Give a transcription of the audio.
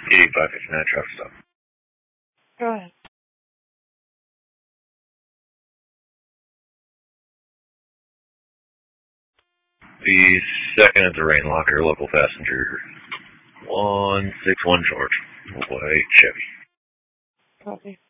8559 traffic stop. Go ahead. The second at the rain locker, local passenger 161 George, white Chevy. Copy.